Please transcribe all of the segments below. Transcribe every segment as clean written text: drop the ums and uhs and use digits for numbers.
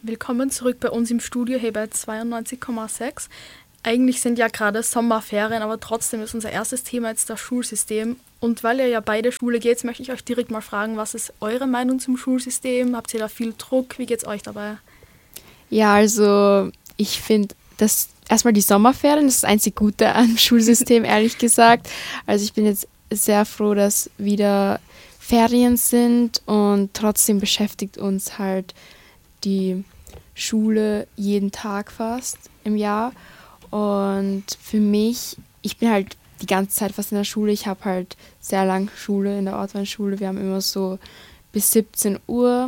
Willkommen zurück bei uns im Studio hier bei 92,6. Eigentlich sind ja gerade Sommerferien, aber trotzdem ist unser erstes Thema jetzt das Schulsystem. Und weil ihr ja beide Schule geht, möchte ich euch direkt mal fragen, was ist eure Meinung zum Schulsystem? Habt ihr da viel Druck? Wie geht's euch dabei? Ja, also ich finde, dass erstmal die Sommerferien, das ist das einzig Gute am Schulsystem, ehrlich gesagt. Also ich bin jetzt sehr froh, dass wieder Ferien sind und trotzdem beschäftigt uns halt die Schule jeden Tag fast im Jahr. Und für mich, ich bin halt die ganze Zeit fast in der Schule. Ich habe halt sehr lang Schule in der Ortweinschule. Wir haben immer so bis 17 Uhr.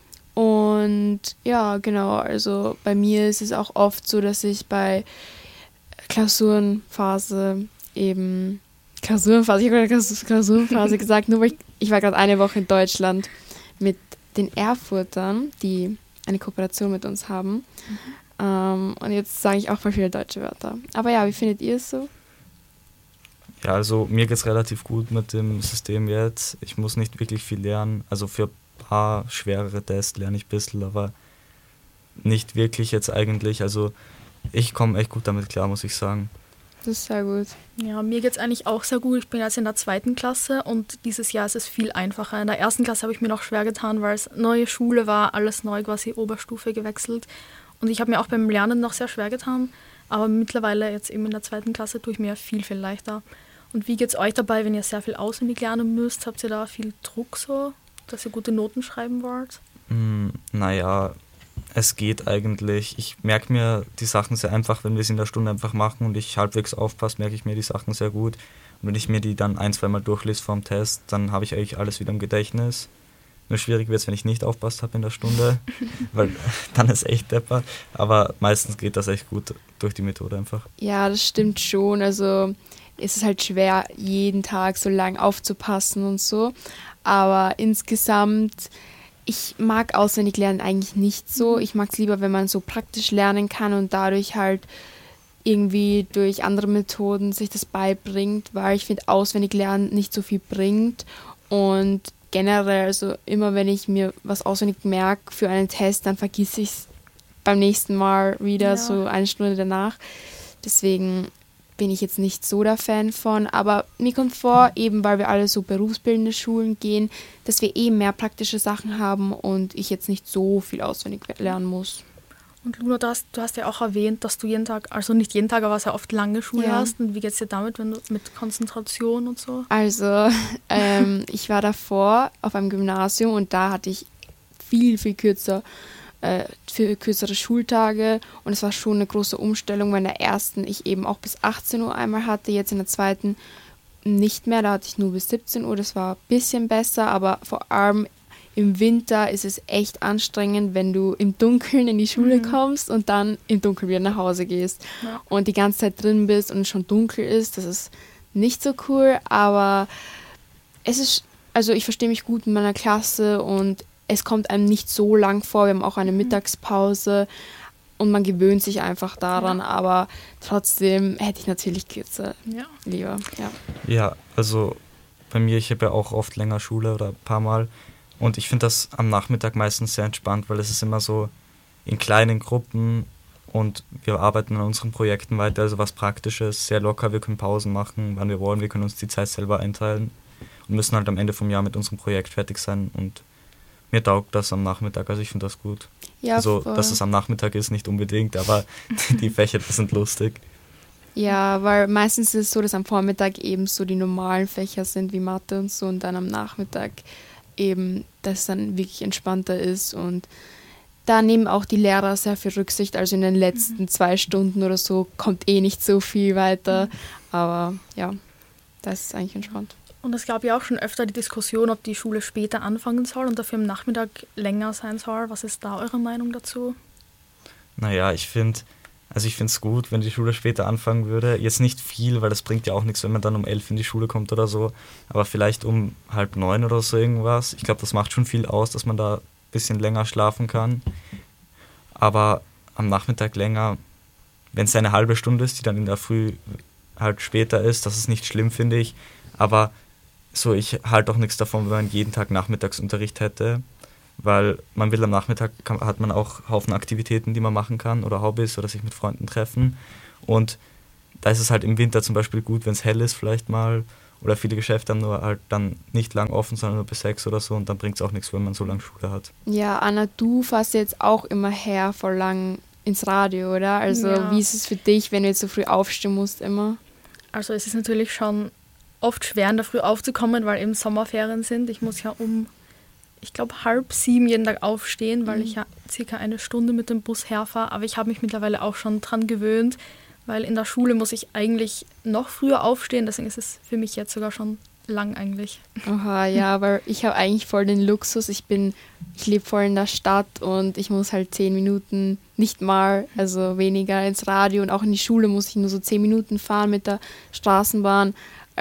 Und ja, genau, also bei mir ist es auch oft so, dass ich bei Klausurenphase, ich habe gerade Klausurenphase gesagt, nur weil ich war gerade eine Woche in Deutschland mit den Erfurtern, die eine Kooperation mit uns haben. Und jetzt sage ich auch voll viele deutsche Wörter. Aber ja, wie findet ihr es so? Ja, also mir geht es relativ gut mit dem System jetzt. Ich muss nicht wirklich viel lernen. Also für ein paar schwerere Tests lerne ich ein bisschen, aber nicht wirklich jetzt eigentlich. Also ich komme echt gut damit klar, muss ich sagen. Das ist sehr gut. Ja, mir geht's eigentlich auch sehr gut. Ich bin jetzt in der 2. Klasse und dieses Jahr ist es viel einfacher. In der 1. Klasse habe ich mir noch schwer getan, weil es neue Schule war, alles neu, quasi Oberstufe gewechselt. Und ich habe mir auch beim Lernen noch sehr schwer getan. Aber mittlerweile jetzt eben in der 2. Klasse tue ich mir viel, viel leichter. Und wie geht's euch dabei, wenn ihr sehr viel auswendig lernen müsst? Habt ihr da viel Druck so, dass ihr gute Noten schreiben wollt? Naja, es geht eigentlich. Ich merke mir die Sachen sehr einfach, wenn wir es in der Stunde einfach machen und ich halbwegs aufpasse, merke ich mir die Sachen sehr gut. Und wenn ich mir die dann 1-2 Mal durchlese vorm Test, dann habe ich eigentlich alles wieder im Gedächtnis. Nur schwierig wird es, wenn ich nicht aufpasst habe in der Stunde, weil dann ist echt depper. Aber meistens geht das echt gut durch die Methode einfach. Ja, das stimmt schon. Also es ist halt schwer, jeden Tag so lang aufzupassen und so. Aber insgesamt, ich mag auswendig lernen eigentlich nicht so. Ich mag es lieber, wenn man so praktisch lernen kann und dadurch halt irgendwie durch andere Methoden sich das beibringt, weil ich finde, auswendig lernen nicht so viel bringt. Und generell, also immer wenn ich mir was auswendig merke für einen Test, dann vergesse ich es beim nächsten Mal wieder, so eine Stunde danach. Deswegen bin ich jetzt nicht so der Fan von, aber mir kommt vor, eben weil wir alle so berufsbildende Schulen gehen, dass wir mehr praktische Sachen haben und ich jetzt nicht so viel auswendig lernen muss. Und Luna, du hast ja auch erwähnt, dass du jeden Tag, also nicht jeden Tag, aber sehr oft lange Schule hast. Und wie geht es dir damit, wenn du mit Konzentration und so? Also, ich war davor auf einem Gymnasium und da hatte ich viel, viel kürzere Schultage und es war schon eine große Umstellung, weil in der ersten ich eben auch bis 18 Uhr einmal hatte, jetzt in der zweiten nicht mehr, da hatte ich nur bis 17 Uhr, das war ein bisschen besser, aber vor allem im Winter ist es echt anstrengend, wenn du im Dunkeln in die Schule kommst und dann im Dunkeln wieder nach Hause gehst und die ganze Zeit drin bist und es schon dunkel ist, das ist nicht so cool, aber es ist, also ich verstehe mich gut in meiner Klasse und es kommt einem nicht so lang vor, wir haben auch eine Mittagspause und man gewöhnt sich einfach daran, aber trotzdem hätte ich natürlich kürzer lieber. Ja, also bei mir, ich habe ja auch oft länger Schule oder ein paar Mal und ich finde das am Nachmittag meistens sehr entspannt, weil es ist immer so in kleinen Gruppen und wir arbeiten an unseren Projekten weiter, also was Praktisches, sehr locker, wir können Pausen machen, wann wir wollen, wir können uns die Zeit selber einteilen und müssen halt am Ende vom Jahr mit unserem Projekt fertig sein und mir taugt das am Nachmittag, also ich finde das gut. Ja, also, voll. dass es am Nachmittag ist, nicht unbedingt, aber die Fächer sind lustig. Ja, weil meistens ist es so, dass am Vormittag eben so die normalen Fächer sind, wie Mathe und so, und dann am Nachmittag eben, dass es dann wirklich entspannter ist und da nehmen auch die Lehrer sehr viel Rücksicht, also in den letzten 2 Stunden oder so kommt nicht so viel weiter, aber ja, das ist eigentlich entspannt. Und es gab ja auch schon öfter die Diskussion, ob die Schule später anfangen soll und dafür am Nachmittag länger sein soll. Was ist da eure Meinung dazu? Naja, ich finde es gut, wenn die Schule später anfangen würde. Jetzt nicht viel, weil das bringt ja auch nichts, wenn man dann um 11 in die Schule kommt oder so. Aber vielleicht um 8:30 oder so irgendwas. Ich glaube, das macht schon viel aus, dass man da ein bisschen länger schlafen kann. Aber am Nachmittag länger, wenn es eine halbe Stunde ist, die dann in der Früh halt später ist, das ist nicht schlimm, finde ich. Aber so, ich halte auch nichts davon, wenn man jeden Tag Nachmittagsunterricht hätte. weil man will am Nachmittag, hat man auch Haufen Aktivitäten, die man machen kann oder Hobbys oder sich mit Freunden treffen. Und da ist es halt im Winter zum Beispiel gut, wenn es hell ist vielleicht mal. Oder viele Geschäfte haben nur halt dann nicht lang offen, sondern nur bis 6 oder so. Und dann bringt es auch nichts, wenn man so lange Schule hat. Ja, Anna, du fährst jetzt auch immer her voll lang ins Radio, oder? Also wie ist es für dich, wenn du jetzt so früh aufstehen musst immer? Also es ist natürlich schon oft schwer, in der Früh aufzukommen, weil eben Sommerferien sind. Ich muss ja ich glaube 6:30 jeden Tag aufstehen, weil ich ja circa eine Stunde mit dem Bus herfahre. Aber ich habe mich mittlerweile auch schon dran gewöhnt, weil in der Schule muss ich eigentlich noch früher aufstehen. Deswegen ist es für mich jetzt sogar schon lang eigentlich. Aha, ja, weil ich habe eigentlich voll den Luxus. Ich lebe voll in der Stadt und ich muss halt 10 Minuten, nicht mal, also weniger ins Radio. Und auch in die Schule muss ich nur so 10 Minuten fahren mit der Straßenbahn.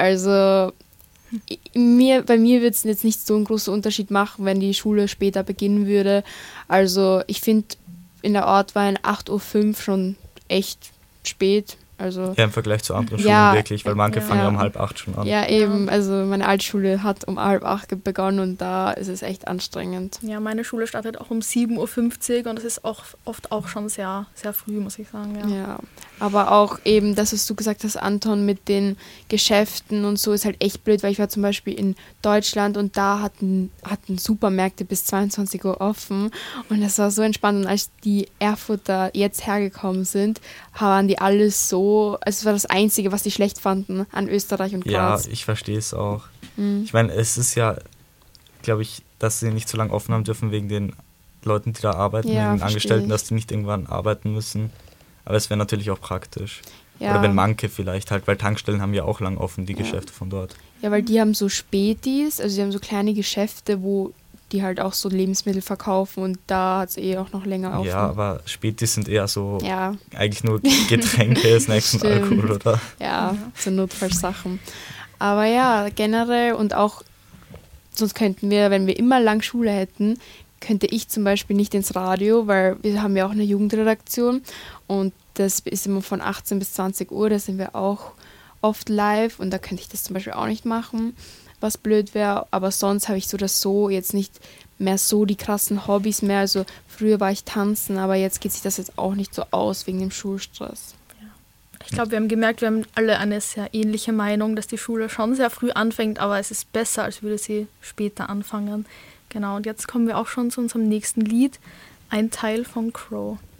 Also bei mir würde es jetzt nicht so einen großen Unterschied machen, wenn die Schule später beginnen würde. Also ich finde in der Ortwein 8:05 Uhr schon echt spät. Also, ja, im Vergleich zu anderen Schulen wirklich, weil manche fangen ja um 7:30 schon an. Ja, eben. Also meine Altschule hat um 7:30 begonnen und da ist es echt anstrengend. Ja, meine Schule startet auch um 7:50 Uhr und das ist auch oft auch schon sehr, sehr früh, muss ich sagen. Ja, aber auch eben das, was du gesagt hast, Anton, mit den Geschäften und so, ist halt echt blöd, weil ich war zum Beispiel in Deutschland und da hatten Supermärkte bis 22 Uhr offen und das war so entspannt. Und als die Erfurter jetzt hergekommen sind, waren die alles so, also es war das Einzige, was die schlecht fanden an Österreich und Graz. Ja, ich verstehe es auch. Ich meine, es ist ja, glaube ich, dass sie nicht so lange offen haben dürfen wegen den Leuten, die da arbeiten, wegen den Angestellten, dass die nicht irgendwann arbeiten müssen. Aber es wäre natürlich auch praktisch. Ja. Oder wenn manche vielleicht halt, weil Tankstellen haben ja auch lang offen, die Geschäfte von dort. Ja, weil die haben so Spätis, also die haben so kleine Geschäfte, wo die halt auch so Lebensmittel verkaufen und da hat es auch noch länger offen. Ja, aber Spätis sind eher so eigentlich nur Getränke, Snacks und Alkohol, oder? Ja, so Notfallsachen. Aber ja, generell und auch, sonst könnten wir, wenn wir immer lang Schule hätten, könnte ich zum Beispiel nicht ins Radio, weil wir haben ja auch eine Jugendredaktion und das ist immer von 18 bis 20 Uhr, da sind wir auch oft live und da könnte ich das zum Beispiel auch nicht machen, was blöd wäre, aber sonst habe ich so oder so jetzt nicht mehr so die krassen Hobbys mehr, also früher war ich tanzen, aber jetzt geht sich das jetzt auch nicht so aus wegen dem Schulstress. Ich glaube, wir haben gemerkt, wir haben alle eine sehr ähnliche Meinung, dass die Schule schon sehr früh anfängt, aber es ist besser, als würde sie später anfangen. Genau, und jetzt kommen wir auch schon zu unserem nächsten Lied, ein Teil von Crow.